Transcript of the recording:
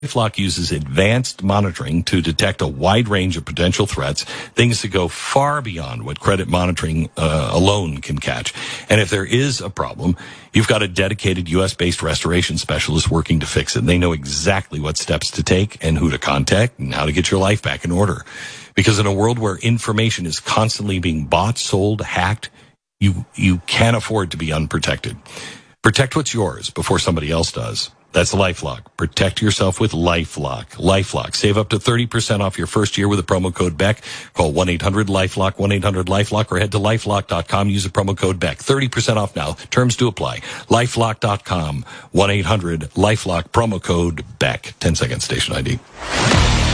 LifeLock uses advanced monitoring to detect a wide range of potential threats, things that go far beyond what credit monitoring alone can catch. And if there is a problem, you've got a dedicated U.S.-based restoration specialist working to fix it. And they know exactly what steps to take and who to contact and how to get your life back in order. Because in a world where information is constantly being bought, sold, hacked, you can't afford to be unprotected. Protect what's yours before somebody else does. That's LifeLock. Protect yourself with LifeLock. LifeLock. Save up to 30% off your first year with the promo code BECK. Call 1-800-LifeLock, 1-800-LifeLock, or head to LifeLock.com. Use the promo code BECK. 30% off now. Terms do apply. LifeLock.com. 1-800-LifeLock. Promo code BECK. 10 seconds. Station ID.